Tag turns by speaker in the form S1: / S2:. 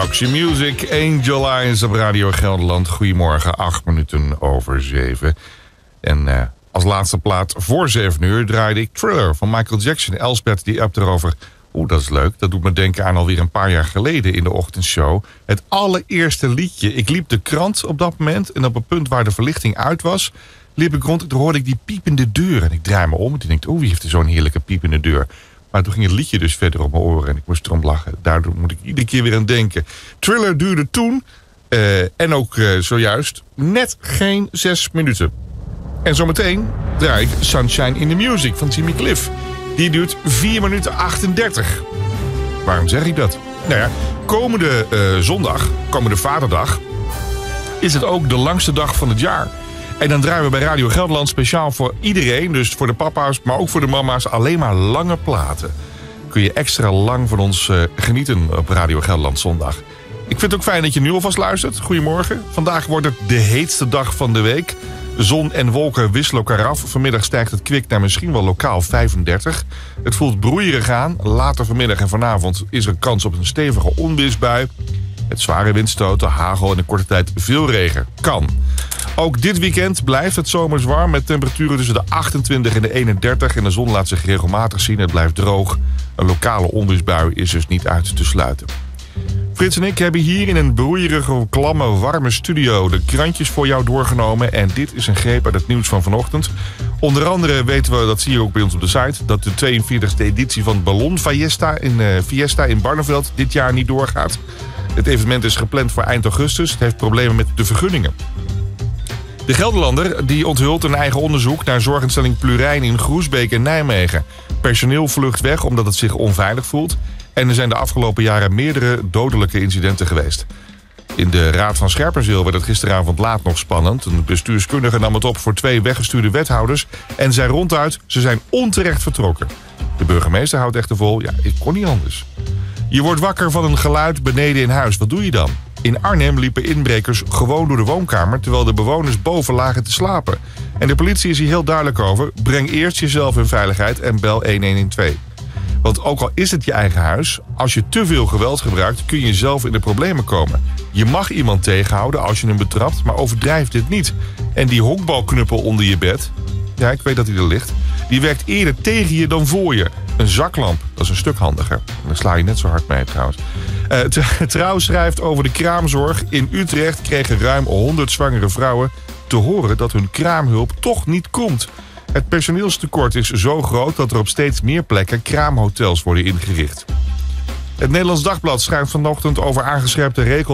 S1: Roxy Music, Angel Eyes op Radio Gelderland. Goedemorgen, 7:08. En als laatste plaat voor 7 uur draaide ik Thriller van Michael Jackson. Elsbeth die appt erover. Oeh, dat is leuk. Dat doet me denken aan alweer een paar jaar geleden in de ochtendshow. Het allereerste liedje. Ik liep de krant op dat moment en op het punt waar de verlichting uit was, liep ik rond en toen hoorde ik die piepende deur. En ik draai me om en ik denk, wie heeft er zo'n heerlijke piepende deur? Maar toen ging het liedje dus verder op mijn oren en ik moest erom lachen. Daardoor moet ik iedere keer weer aan denken. Thriller duurde toen, en ook zojuist, net geen 6 minuten. En zometeen draai ik Sunshine in the Music van Jimmy Cliff. Die duurt 4 minuten 38. Waarom zeg ik dat? Nou ja, komende zondag, komende Vaderdag, is het ook de langste dag van het jaar. En dan draaien we bij Radio Gelderland speciaal voor iedereen, dus voor de papa's, maar ook voor de mama's, alleen maar lange platen. Kun je extra lang van ons genieten op Radio Gelderland zondag. Ik vind het ook fijn dat je nu alvast luistert. Goedemorgen. Vandaag wordt het de heetste dag van de week. Zon en wolken wisselen elkaar af. Vanmiddag stijgt het kwik naar misschien wel lokaal 35. Het voelt broeierig aan. Later vanmiddag en vanavond is er kans op een stevige onweersbui. Met zware windstoten, hagel en in korte tijd veel regen. Kan. Ook dit weekend blijft het zomers warm met temperaturen tussen de 28 en de 31. En de zon laat zich regelmatig zien. Het blijft droog. Een lokale onweersbui is dus niet uit te sluiten. Frits en ik hebben hier in een broeierige, klamme, warme studio de krantjes voor jou doorgenomen. En dit is een greep uit het nieuws van vanochtend. Onder andere weten we, dat zie je ook bij ons op de site, dat de 42e editie van Ballon Fiesta in Barneveld dit jaar niet doorgaat. Het evenement is gepland voor eind augustus. Het heeft problemen met de vergunningen. De Gelderlander die onthult een eigen onderzoek naar zorginstelling Plurijn in Groesbeek en Nijmegen. Personeel vlucht weg omdat het zich onveilig voelt. En er zijn de afgelopen jaren meerdere dodelijke incidenten geweest. In de Raad van Scherpenzeel werd het gisteravond laat nog spannend. Een bestuurskundige nam het op voor 2 weggestuurde wethouders en zei ronduit, ze zijn onterecht vertrokken. De burgemeester houdt echter vol, ik kon niet anders. Je wordt wakker van een geluid beneden in huis. Wat doe je dan? In Arnhem liepen inbrekers gewoon door de woonkamer, terwijl de bewoners boven lagen te slapen. En de politie is hier heel duidelijk over. Breng eerst jezelf in veiligheid en bel 1112. Want ook al is het je eigen huis, als je te veel geweld gebruikt, kun je zelf in de problemen komen. Je mag iemand tegenhouden als je hem betrapt, maar overdrijf dit niet. En die honkbalknuppel onder je bed, ik weet dat hij er ligt, die werkt eerder tegen je dan voor je. Een zaklamp, dat is een stuk handiger. Dan sla je net zo hard mee trouwens. Trouw schrijft over de kraamzorg. In Utrecht kregen ruim 100 zwangere vrouwen te horen dat hun kraamhulp toch niet komt. Het personeelstekort is zo groot dat er op steeds meer plekken kraamhotels worden ingericht. Het Nederlands Dagblad schrijft vanochtend over aangescherpte regels